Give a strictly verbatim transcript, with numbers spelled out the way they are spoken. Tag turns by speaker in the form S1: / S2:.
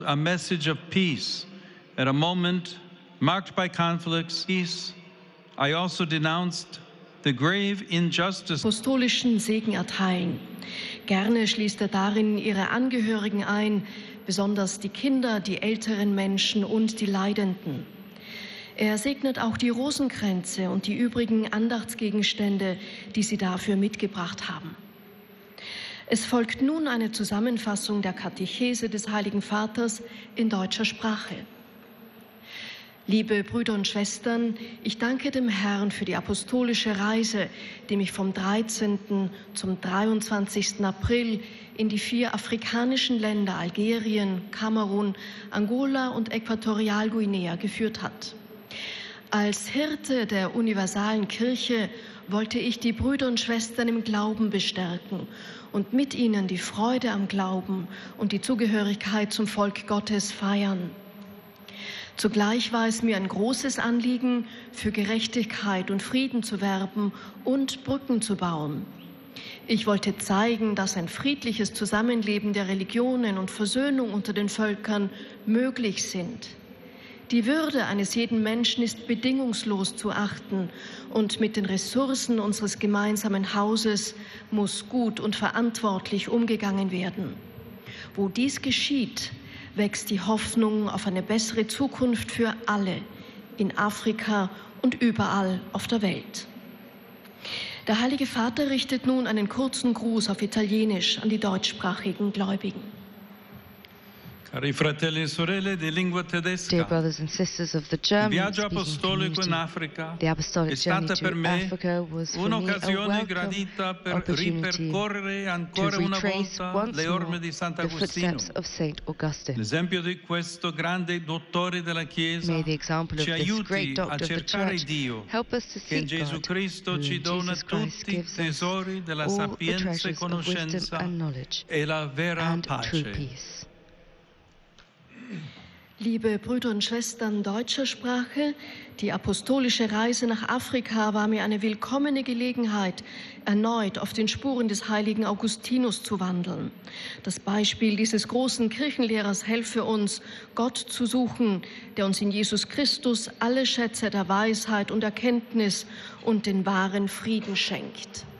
S1: A message of peace at a moment marked by conflicts. Peace. I also denounced the grave injustice.
S2: Apostolischen Segen erteilen. Gerne schließt er darin ihre Angehörigen ein, besonders die Kinder, die älteren Menschen und die Leidenden. Er segnet auch die Rosenkränze und die übrigen Andachtsgegenstände, die sie dafür mitgebracht haben. Es folgt nun eine Zusammenfassung der Katechese des Heiligen Vaters in deutscher Sprache. Liebe Brüder und Schwestern, ich danke dem Herrn für die apostolische Reise, die mich vom dreizehnten zum dreiundzwanzigsten April in die vier afrikanischen Länder Algerien, Kamerun, Angola und Äquatorialguinea geführt hat. Als Hirte der universalen Kirche wollte ich die Brüder und Schwestern im Glauben bestärken und mit ihnen die Freude am Glauben und die Zugehörigkeit zum Volk Gottes feiern. Zugleich war es mir ein großes Anliegen, für Gerechtigkeit und Frieden zu werben und Brücken zu bauen. Ich wollte zeigen, dass ein friedliches Zusammenleben der Religionen und Versöhnung unter den Völkern möglich sind. Die Würde eines jeden Menschen ist bedingungslos zu achten und mit den Ressourcen unseres gemeinsamen Hauses muss gut und verantwortlich umgegangen werden. Wo dies geschieht, wächst die Hoffnung auf eine bessere Zukunft für alle in Afrika und überall auf der Welt. Der Heilige Vater richtet nun einen kurzen Gruß auf Italienisch an die deutschsprachigen Gläubigen.
S1: Cari fratelli e sorelle di lingua tedesca,
S3: Dear brothers and sisters of the
S1: il
S3: German
S1: viaggio
S3: speaking
S1: apostolico in
S3: community,
S1: Africa
S3: the apostolic
S1: è
S3: journey
S1: stata per
S3: to
S1: me
S3: Africa was for me a
S1: un'occasione
S3: welcome
S1: gradita per
S3: opportunity
S1: ripercorrere
S3: to
S1: ancora una
S3: retrace
S1: volta
S3: once
S1: le
S3: more
S1: orme di
S3: the
S1: Sant'Agostino.
S3: footsteps of Saint Augustine.
S1: L'esempio di questo grande dottore della Chiesa
S3: May the example of
S1: ci
S3: this
S1: aiuti
S3: great
S1: a
S3: doctor of the
S1: cercare
S3: Church
S1: Dio,
S3: help us to
S1: che in
S3: seek
S1: Gesù
S3: God,
S1: Cristo
S3: who
S1: ci
S3: in
S1: dona
S3: Jesus Christ
S1: tutti i
S3: gives us
S1: tesori della
S3: all the
S1: sapienza e
S3: treasures of wisdom
S1: conoscenza
S3: and knowledge
S1: e la vera
S3: and true
S1: pace.
S3: peace.
S2: Liebe Brüder und Schwestern deutscher Sprache, die apostolische Reise nach Afrika war mir eine willkommene Gelegenheit, erneut auf den Spuren des heiligen Augustinus zu wandeln. Das Beispiel dieses großen Kirchenlehrers helfe uns, Gott zu suchen, der uns in Jesus Christus alle Schätze der Weisheit und Erkenntnis und den wahren Frieden schenkt.